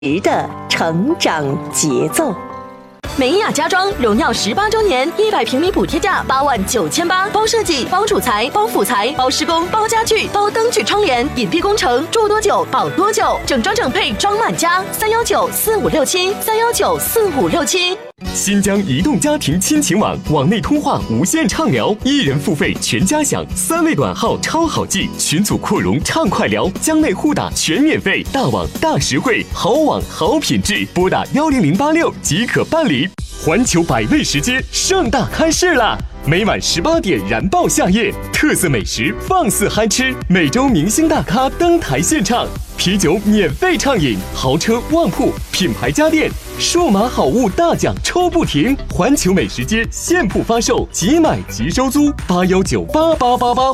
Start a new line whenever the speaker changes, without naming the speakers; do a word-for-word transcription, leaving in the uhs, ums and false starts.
的成长节奏。
美雅家装荣耀十八周年，一百平米补贴价八万九千八，包设计、包主材、包辅材、包施工、包家具、包灯具窗帘，隐蔽工程，住多久保多久，整装整配装满家。三幺九四五六七，三幺九四五六七。
新疆移动家庭亲情网，网内通话无限畅聊，一人付费全家享，三位短号超好记，群组扩容畅快聊，疆内互打全免费，大网大实惠，好网好品质，拨打幺零零八六即可办理。环球百味食街盛大开市啦！每晚十八点燃爆夏夜，特色美食放肆嗨吃，每周明星大咖登台献唱，啤酒免费畅饮，豪车旺铺，品牌家电，数码好物大奖抽不停。环球美食街现铺发售，即买即收租，八幺九八八八八